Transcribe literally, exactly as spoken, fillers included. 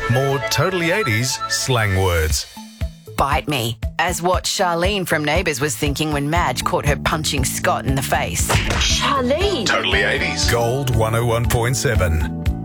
More Totally eighties slang words. Bite me, as what Charlene from Neighbours was thinking when Madge caught her punching Scott in the face. Charlene! Totally eighties. Gold one oh one point seven.